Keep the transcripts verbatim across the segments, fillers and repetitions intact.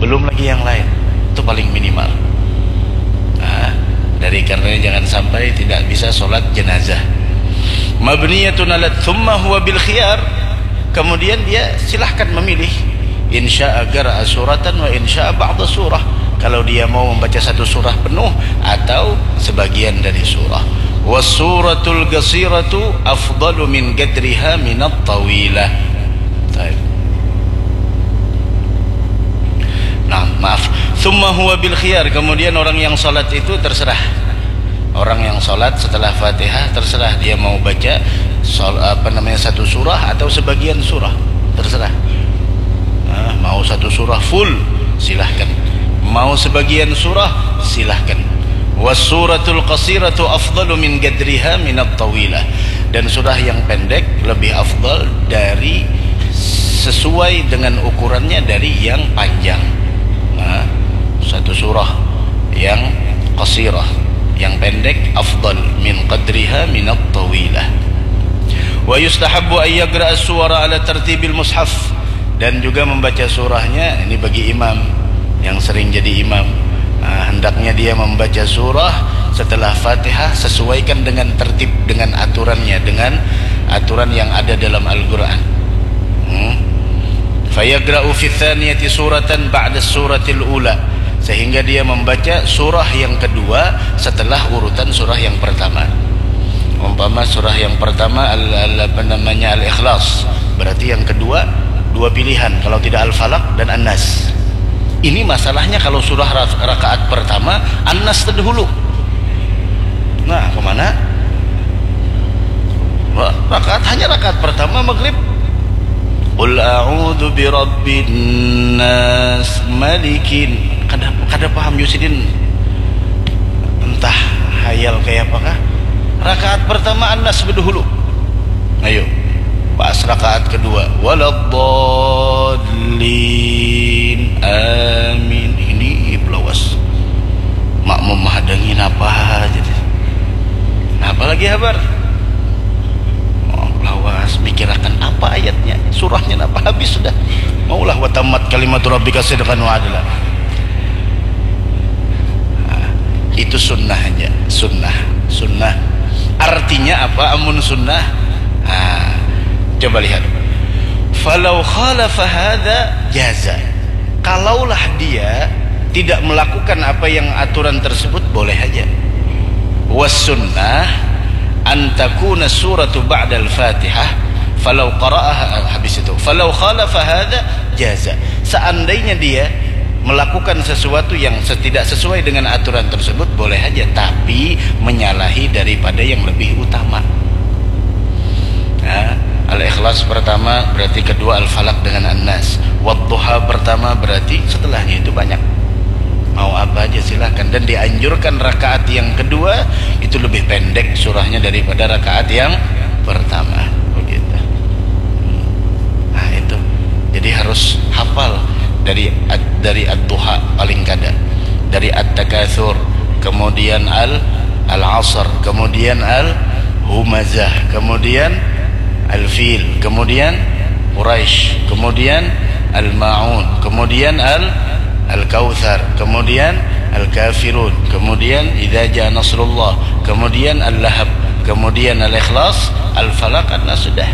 belum lagi yang lain. Itu paling minimal. Nah, dari karenanya jangan sampai tidak bisa sholat jenazah. Mabniyatun ala thumma huwa bil khiyar. Kemudian dia silahkan memilih, insya'a qara'a suratan wa insya'a ba'da surah. Kalau dia mau membaca satu surah penuh atau sebagian dari surah. Was suratul qasiratu afdalu min qadriha min at-tawilah. Baik. Nah, maaf. Thumma huwa bil khiyar. Kemudian orang yang salat itu terserah. Orang yang salat setelah Fatihah terserah dia mau baca sol, apa namanya satu surah atau sebagian surah, terserah. Nah, mau satu surah full silahkan, mau sebagian surah silahkan. Was suratul qasiratu afdalu min qadriha min at-tawilah. Dan surah yang pendek lebih afdal dari sesuai dengan ukurannya dari yang panjang. Nah, satu surah yang qasirah, yang pendek afdal min qadriha min at-tawilah. Wa yustahabbu ay yaqra'a as-suwara ala tartibil mushaf. Dan juga membaca surahnya ini bagi imam yang sering jadi imam. Nah, hendaknya dia membaca surah setelah Fatihah sesuaikan dengan tertib, dengan aturannya, dengan aturan yang ada dalam Al-Qur'an. Hmm. Fayagra'u fi tsaniyati suratan ba'da suratil ula. Sehingga dia membaca surah yang kedua setelah urutan surah yang pertama. Umpama surah yang pertama al, al, apa namanya Al-Ikhlas, berarti yang kedua dua pilihan, kalau tidak Al-Falaq dan An-Nas. Ini masalahnya kalau surah rakaat pertama An-Nas terdahulu. Nah, kemana? Rakaat hanya rakaat pertama maghrib. Qul a'udzu birabbin nas malikin. Kada kada paham Yusidin, entah hayal kayak apakah. Rakaat pertama An-Nas berdahulu. Ayo, pas rakaat kedua waladdallin amin. Ini belawas makmum mahadangin apa jadi. Nah, apa lagi kabar? Oh, belawas mikirakan apa ayatnya, surahnya apa habis sudah. Maulah wa tammat kalimatu rabbika sidqan wa adla. Nah, itu sunnahnya, sunnah, sunnah. Artinya apa amun sunnah? Nah, coba lihat. Falau khalafa hadza jaza. Kalaulah dia tidak melakukan apa yang aturan tersebut boleh aja. Was sunnah an takuna suratu ba'da al-Fatihah falau qara'aha, habis itu falau khalafa hadza jaza. Seandainya dia melakukan sesuatu yang tidak sesuai dengan aturan tersebut boleh aja, tapi menyalahi daripada yang lebih utama. Nah, Al-Ikhlas pertama berarti kedua Al-Falaq dengan An-Nas. Wadduha pertama berarti setelahnya itu banyak. Mau apa aja silahkan. Dan dianjurkan rakaat yang kedua itu lebih pendek surahnya daripada rakaat yang pertama. Begitu. Nah, itu. Jadi harus hafal dari dari ad-duha paling kada, dari at-takatsur, kemudian al al-asr, kemudian al-humazah, kemudian al-fil, kemudian Quraisy, kemudian al-maun, kemudian al al-kautsar, kemudian al-kafirun, kemudian idza jaa nasrullah, kemudian al-lahab, kemudian al-ikhlas, al-falaq, an-nas. Sudah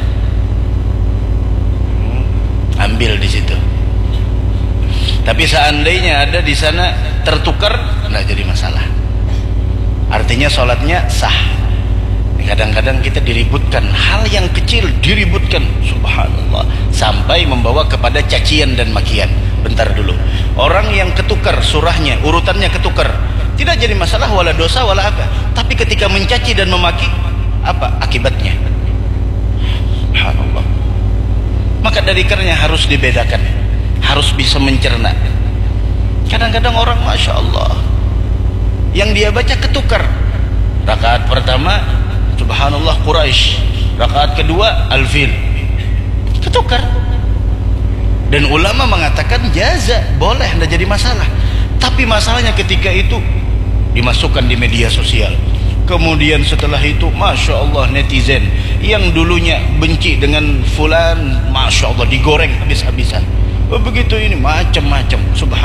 ambil di situ. Tapi seandainya ada di sana tertukar, nggak jadi masalah. Artinya sholatnya sah. Kadang-kadang kita diributkan, hal yang kecil diributkan, subhanallah, sampai membawa kepada cacian dan makian. Bentar dulu, orang yang ketukar surahnya, urutannya ketukar, tidak jadi masalah, wala dosa wala apa. Tapi ketika mencaci dan memaki, apa akibatnya? Subhanallah. Maka dari karenanya harus dibedakan, harus bisa mencerna. Kadang-kadang orang masya Allah yang dia baca ketukar. Rakaat pertama subhanallah Quraisy, rakaat kedua Al-Fil, ketukar. Dan ulama mengatakan jaza, boleh, tidak jadi masalah. Tapi masalahnya ketika itu dimasukkan di media sosial, kemudian setelah itu masya Allah netizen yang dulunya benci dengan fulan, masya Allah digoreng habis-habisan. Oh, begitu ini macam-macam, subhanallah.